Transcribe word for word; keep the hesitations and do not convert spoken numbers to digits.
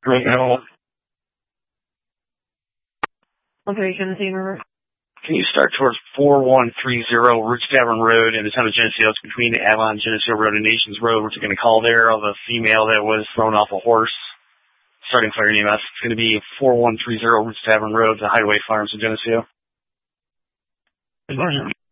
Right now. Okay, Geneseo River. Can you start towards four one three zero Roots Tavern Road in the town of Geneseo? It's between Avalon, Geneseo Road, and Nations Road. We're going to call there of a female that was thrown off a horse. Starting fire E M S. It's going to be four one three zero Roots Tavern Road, the Hideaway Farms in Geneseo. Good morning.